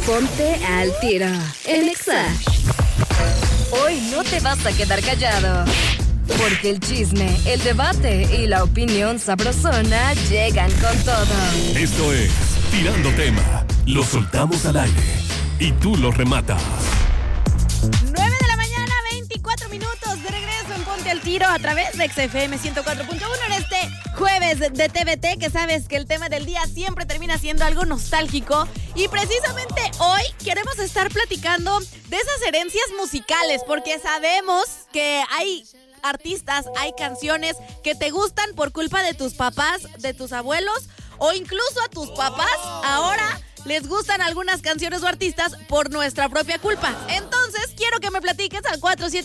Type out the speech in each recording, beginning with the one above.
Ponte al tiro en Exa. Hoy no te vas a quedar callado, porque el chisme, el debate y la opinión sabrosona llegan con todo. Esto es Tirando Tema. Lo soltamos al aire y tú lo rematas. 9 de la mañana, 24 minutos de regreso en Ponte al Tiro a través de XFM 104.1 en este jueves de TVT, que sabes que el tema del día siempre termina siendo algo nostálgico. Y precisamente hoy queremos estar platicando de esas herencias musicales, porque sabemos que hay artistas, hay canciones que te gustan por culpa de tus papás, de tus abuelos o incluso a tus papás. Ahora les gustan algunas canciones o artistas por nuestra propia culpa. Entonces, quiero que me platiques al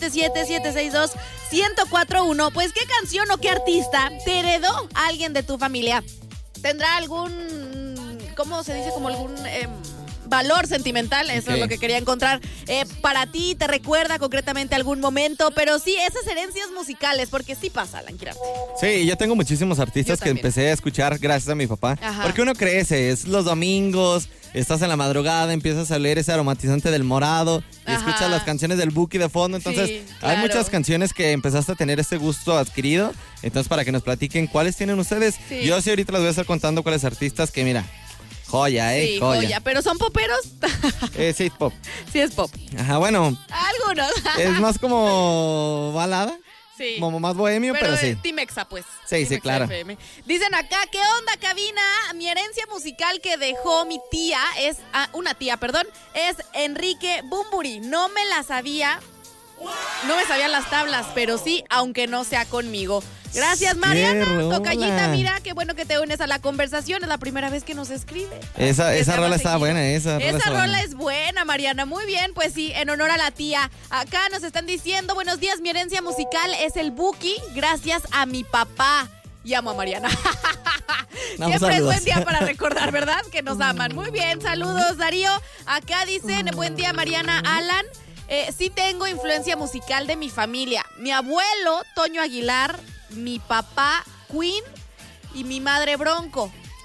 477-762-1041. Pues, ¿qué canción o qué artista te heredó alguien de tu familia? ¿Tendrá algún, cómo se dice, como algún valor sentimental? Eso es lo que quería encontrar. Para ti, ¿te recuerda concretamente algún momento? Pero sí, esas herencias musicales, porque sí pasa, Alan Quirarte. Sí, yo tengo muchísimos artistas que empecé a escuchar gracias a mi papá. Ajá. Porque uno crece, es los domingos, estás en la madrugada, empiezas a leer ese aromatizante del morado y escuchas las canciones del Buki de fondo. Entonces, sí, claro, hay muchas canciones que empezaste a tener este gusto adquirido. Entonces, para que nos platiquen cuáles tienen ustedes. Sí. Yo sí ahorita les voy a estar contando cuáles artistas que, mira, joya, sí, joya. ¿Pero son poperos? Sí, es pop. Sí, es pop. Ajá, bueno. Algunos. Es más como balada. Sí. Como más bohemio, pero sí. Team Exa, pues. Sí, sí, claro. FM. Dicen acá, ¿qué onda, cabina? Mi herencia musical que dejó mi tía es... una tía, perdón. Es Enrique Bunbury. No me la sabía. No me sabían las tablas, pero sí, aunque no sea conmigo. Gracias, Mariana. Tocallita, mira, qué bueno que te unes a la conversación. Es la primera vez que nos escribe. Esa rola está buena. Esa rola es buena, Mariana. Muy bien, pues sí, en honor a la tía. Acá nos están diciendo, buenos días, mi herencia musical es el Buki, gracias a mi papá. Y amo a Mariana. Siempre es buen día para recordar, ¿verdad? Que nos aman. Muy bien, saludos, Darío. Acá dicen, buen día, Mariana, Alan. Sí tengo influencia musical de mi familia. Mi abuelo, Toño Aguilar, mi papá, Queen, y mi madre, Bronco.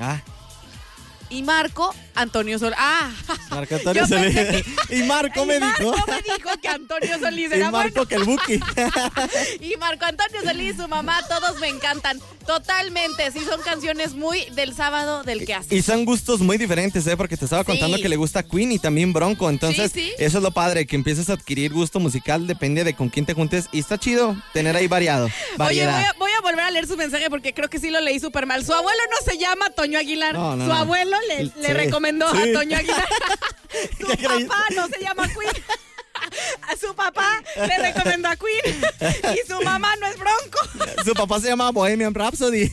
Y Marco Antonio Solís. Marco Antonio Solís. Y Marco me dijo que Antonio Solís era y Marco bueno. que el Buki. Y Marco Antonio Solís, su mamá, todos me encantan. Totalmente, sí, son canciones muy del sábado del que hace. Y son gustos muy diferentes, porque te estaba contando que le gusta Queen y también Bronco. Entonces, eso es lo padre, que empieces a adquirir gusto musical, depende de con quién te juntes. Y está chido tener ahí variedad. Oye, voy a volver a leer su mensaje porque creo que sí lo leí súper mal. Su abuelo no se llama Toño Aguilar. Su abuelo le recomendó a Toño Aguilar. Su papá no se llama Queen. A su papá le recomendó a Queen. Y su mamá no es Bronco. Su papá se llama Bohemian Rhapsody.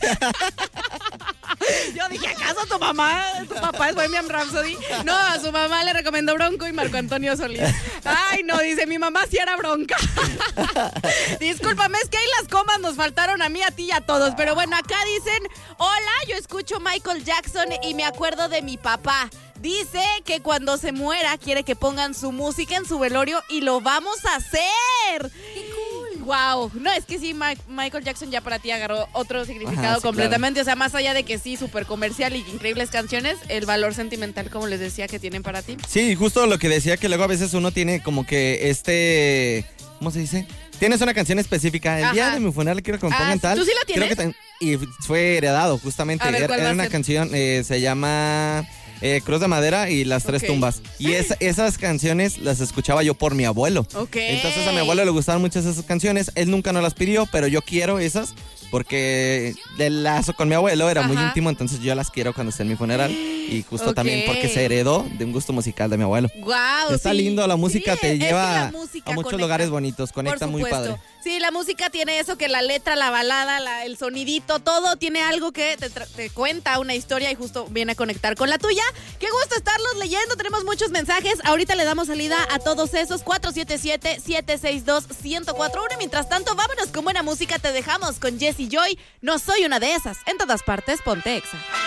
Yo dije, ¿acaso tu papá es Bohemian Rhapsody? No, a su mamá le recomendó Bronco y Marco Antonio Solís. Ay, no, dice, mi mamá sí era bronca. Discúlpame, es que ahí las comas nos faltaron a mí, a ti y a todos. Pero bueno, acá dicen, hola, yo escucho Michael Jackson y me acuerdo de mi papá. Dice que cuando se muera quiere que pongan su música en su velorio y lo vamos a hacer. ¡Qué cool! Wow, no, es que sí, Michael Jackson ya para ti agarró otro significado completamente, claro. O sea, más allá de que sí, súper comercial y increíbles canciones, el valor sentimental, como les decía, que tienen para ti. Sí, justo lo que decía, que luego a veces uno tiene como que ¿cómo se dice? Tienes una canción específica, el día de mi funeral quiero que me pongan tal. ¿Tú sí la tienes? Creo que y fue heredado, justamente. Era una canción, se llama... Cruz de Madera y Las Tres Tumbas. Y esas canciones las escuchaba yo por mi abuelo. Entonces a mi abuelo le gustaban mucho esas canciones. Él nunca nos las pidió, pero yo quiero esas porque el lazo con mi abuelo era muy íntimo. Entonces yo las quiero cuando esté en mi funeral. Y justo también porque se heredó de un gusto musical de mi abuelo. Wow, está lindo, la música te lleva música a muchos lugares bonitos. Conecta muy padre. Sí, la música tiene eso, que la letra, la balada, el sonidito, todo tiene algo que te cuenta una historia y justo viene a conectar con la tuya. Qué gusto estarlos leyendo, tenemos muchos mensajes. Ahorita le damos salida a todos esos. 477-762-1041. Mientras tanto, vámonos con buena música. Te dejamos con Jessie Joy. No soy una de esas. En todas partes, ponte Exa.